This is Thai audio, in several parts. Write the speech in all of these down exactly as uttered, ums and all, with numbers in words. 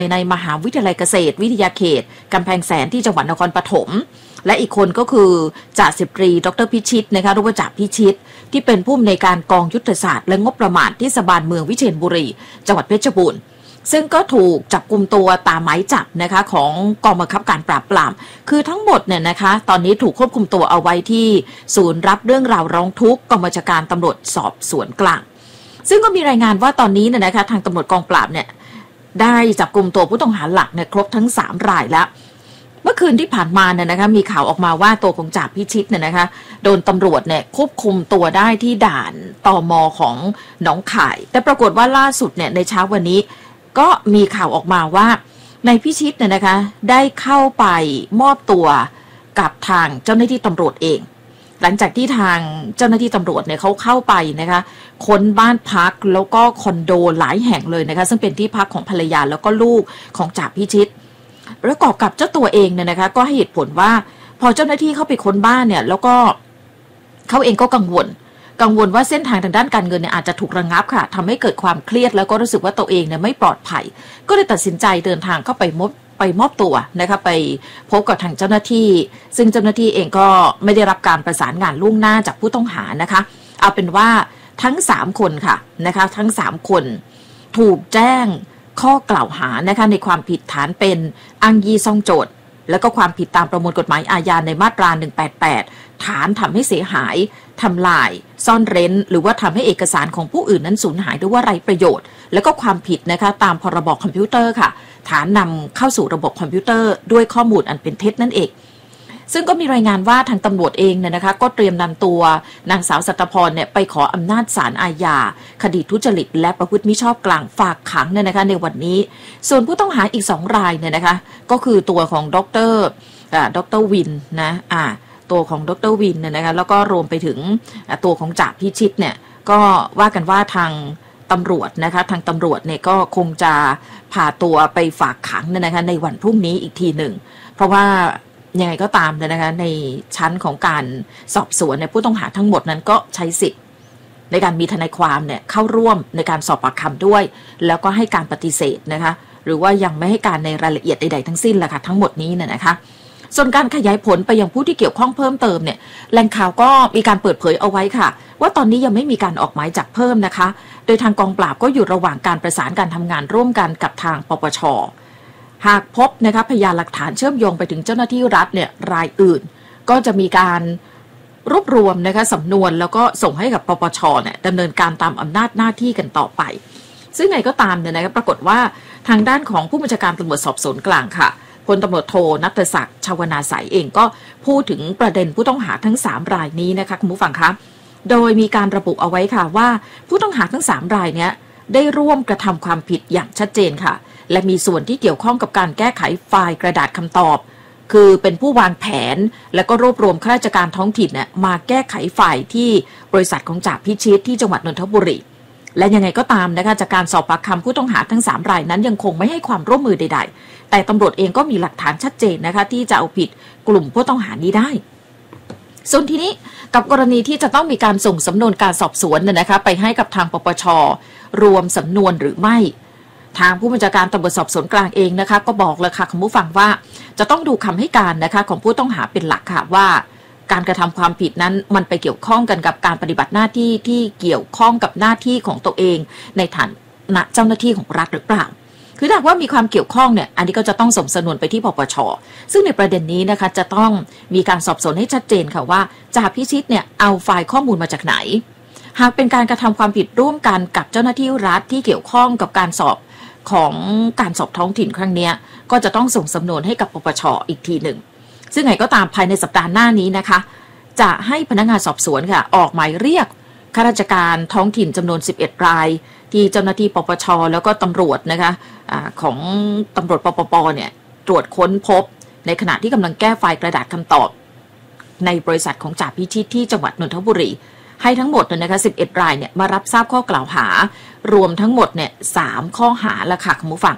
ในมหาวิทยาลัยเกษตรวิทยาเขตกำแพงแสนที่จังหวัดนครปฐมและอีกคนก็คือจ่าสิบตรีดรพิชิตนะคะหรือว่าจ่าพิชิตที่เป็นผู้อำนวยการกองยุทธศาสตร์และงบประมาณเทศบาลเมืองวิเชียรบุรีจังหวัดเพชรบูรณ์ซึ่งก็ถูกจับกุมตัวตามหมายจับนะคะของกองบังคับการปราบปรามคือทั้งหมดเนี่ยนะคะตอนนี้ถูกควบคุมตัวเอาไว้ที่ศูนย์รับเรื่องราวร้องทุกข์กองบัญชาการตำรวจสอบสวนกลางซึ่งก็มีรายงานว่าตอนนี้เนี่ยนะคะทางตำรวจกองปราบเนี่ยได้จับกุมตัวผู้ต้องหาหลักเนี่ยครบทั้งสามรายแล้วเมื่อคืนที่ผ่านมาเนี่ยนะคะมีข่าวออกมาว่าตัวของจ่าพิชิตเนี่ยนะคะโดนตำรวจเนี่ยควบคุมตัวได้ที่ด่านตม.ของหนองข่ายแต่ปรากฏว่าล่าสุดเนี่ยในเช้าวันนี้ก็มีข่าวออกมาว่านายพิชิตเนี่ยนะคะได้เข้าไปมอบตัวกับทางเจ้าหน้าที่ตำรวจเองหลังจากที่ทางเจ้าหน้าที่ตำรวจเนี่ยเขาเข้าไปนะคะค้นบ้านพักแล้วก็คอนโดหลายแห่งเลยนะคะซึ่งเป็นที่พักของภรรยาแล้วก็ลูกของจ่าพิชิตประกอบกับเจ้าตัวเองเนี่ยนะคะก็ให้เหตุผลว่าพอเจ้าหน้าที่เข้าไปค้นบ้านเนี่ยแล้วก็เขาเองก็กังวลกังวลว่าเส้นทางทางด้านการเงินเนี่ยอาจจะถูกระงับค่ะทำให้เกิดความเครียดแล้วก็รู้สึกว่าตัวเองเนี่ยไม่ปลอดภัยก็เลยตัดสินใจเดินทางเข้าไปมอบไปมอบตัวนะคะไปพบกับทางเจ้าหน้าที่ซึ่งเจ้าหน้าที่เองก็ไม่ได้รับการประสานงานล่วงหน้าจากผู้ต้องหานะคะเอาเป็นว่าทั้งสามคนค่ะนะคะทั้งสามคนถูกแจ้งข้อกล่าวหานะคะในความผิดฐานเป็นอ้างยี่ซ่องโจทย์แล้วก็ความผิดตามประมวลกฎหมายอาญาในมาตราหนึ่งแปดแปดฐานทำให้เสียหายทำลายซ่อนเร้นหรือว่าทำให้เอกสารของผู้อื่นนั้นสูญหายหรือว่าไร้ประโยชน์แล้วก็ความผิดนะคะตามพรบคอมพิวเตอร์ค่ะฐานนำเข้าสู่ระบบคอมพิวเตอร์ด้วยข้อมูลอันเป็นเท็จนั่นเองซึ่งก็มีรายงานว่าทางตำรวจเองเนี่ยนะคะก็เตรียมนำตัวนางสาวสัตพรเนี่ยไปขออำนาจศาลอาญาคดีทุจริตและประพฤติมิชอบกลางฝากขังเนี่ยนะคะในวันนี้ส่วนผู้ต้องหาอีกสองรายเนี่ยนะคะก็คือตัวของดรอ่าดรวินนะอ่าตัวของดรวินเนี่ยนะคะแล้วก็รวมไปถึงตัวของจ่าพิชิตเนี่ยก็ว่ากันว่าทางตำรวจนะคะทางตำรวจเนี่ยก็คงจะพาตัวไปฝากขังเนี่ยนะคะในวันพรุ่งนี้อีกทีหนึ่งเพราะว่ายังไงก็ตามนะคะในชั้นของการสอบสวนเนี่ยผู้ต้องหาทั้งหมดนั้นก็ใช้สิทธิ์ในการมีทนายความเนี่ยเข้าร่วมในการสอบปากคำด้วยแล้วก็ให้การปฏิเสธนะคะหรือว่ายังไม่ให้การในรายละเอียดใดๆทั้งสิ้นแหละค่ะทั้งหมดนี้เนี่ยนะคะส่วนการขยายผลไปยังผู้ที่เกี่ยวข้องเพิ่มเติมเนี่ยแหล่งข่าวก็มีการเปิดเผยเอาไว้ค่ะว่าตอนนี้ยังไม่มีการออกหมายจับเพิ่มนะคะโดยทางกองปราบก็อยู่ระหว่างการประสานการทำงานร่วมกันกับทางปปช.หากพบนะคะพยานหลักฐานเชื่อมโยงไปถึงเจ้าหน้าที่รัฐเนี่ยรายอื่นก็จะมีการรวบรวมนะคะสำนวนแล้วก็ส่งให้กับปปช.เนี่ยดำเนินการตามอำนาจหน้าที่กันต่อไปซึ่งไงก็ตามเนี่ยนะคะปรากฏว่าทางด้านของผู้บัญชาการตำรวจสอบสวนกลางค่ะพลตำรวจโทณัฐศักดิ์ชวนาสายเองก็พูดถึงประเด็นผู้ต้องหาทั้งสามรายนี้นะคะคุณผู้ฟังคะโดยมีการระบุเอาไว้ค่ะว่าผู้ต้องหาทั้งสามรายเนี้ยได้ร่วมกระทำความผิดอย่างชัดเจนค่ะและมีส่วนที่เกี่ยวข้องกับการแก้ไขไฟล์กระดาษคำตอบคือเป็นผู้วางแผนและก็รวบรวมข้าราชการท้องถิ่นเนี่ยมาแก้ไขไฟล์ที่บริษัทของจ่าพิชิตที่จังหวัดนนทบุรีและยังไงก็ตามนะคะจากการสอบปากคำผู้ต้องหาทั้งสามรายนั้นยังคงไม่ให้ความร่วมมือใดๆแต่ตำรวจเองก็มีหลักฐานชัดเจนนะคะที่จะเอาผิดกลุ่มผู้ต้องหานี้ได้ส่วนทีนี้กับกรณีที่จะต้องมีการส่งสำนวนการสอบสวนเนี่ยนะคะไปให้กับทางปปช.รวมสำนวนหรือไม่ทางผู้บัญชาการตำรวจสอบสวนกลางเองนะคะก็บอกเลยค่ะคุณผู้ฟังว่าจะต้องดูคำให้การนะคะของผู้ต้องหาเป็นหลักค่ะว่าการกระทำความผิดนั้นมันไปเกี่ยวข้องกันกับการปฏิบัติหน้าที่ที่เกี่ยวข้องกับหน้าที่ของตัวเองในฐานะเจ้าหน้าที่ของรัฐหรือเปล่าคือถ้าว่ามีความเกี่ยวข้องเนี่ยอันนี้ก็จะต้องส่งสำนวนไปที่ปปช.ซึ่งในประเด็นนี้นะคะจะต้องมีการสอบสวนให้ชัดเจนค่ะว่าจ่าพิชิตเนี่ยเอาไฟล์ข้อมูลมาจากไหนหากเป็นการกระทำความผิดร่วมกันกับเจ้าหน้าที่รัฐที่เกี่ยวข้องกับการสอบของการสอบท้องถิ่นครั้งนี้ก็จะต้องส่งสำนวนให้กับปปช.อีกทีหนึ่งซึ่งไงก็ตามภายในสัปดาห์หน้านี้นะคะจะให้พนักงานสอบสวนค่ะออกหมายเรียกข้าราชการท้องถิ่นจำนวนสิบเอ็ดรายที่เจ้าหน้าที่ปปช.แล้วก็ตำรวจนะคะอะของตำรวจปปป.เนี่ยตรวจค้นพบในขณะที่กำลังแก้ไฟล์กระดาษคำตอบในบริษัทของจ่าพิชิตที่จังหวัดนนทบุรีให้ทั้งหมดเนี่ยนะคะสิบเอ็ดรายเนี่ยมารับทราบข้อกล่าวหารวมทั้งหมดเนี่ยสามข้อหาละค่ะคุณผู้ฟัง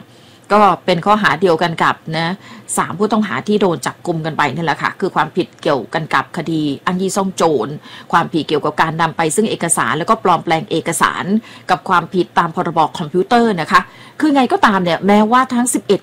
ก็เป็นข้อหาเดียวกันกับนะสามผู้ต้องหาที่โดนจับกุมกันไปนั่นแหละค่ะคือความผิดเกี่ยวกันกับคดีอ้างยี่ซ่องโจรความผิดเกี่ยวกับการนำไปซึ่งเอกสารแล้วก็ปลอมแปลงเอกสารกับความผิดตามพรบคอมพิวเตอร์นะคะคือไงก็ตามเนี่ยแม้ว่าทั้งสิบเอ็ด